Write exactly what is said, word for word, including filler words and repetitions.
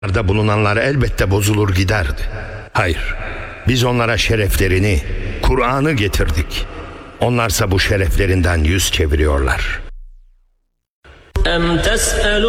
da bulunanlar elbette bozulur giderdi. Hayır, biz onlara şereflerini, Kur'an'ı getirdik. Onlarsa bu şereflerinden yüz çeviriyorlar. أَمْ تَسْأَلُ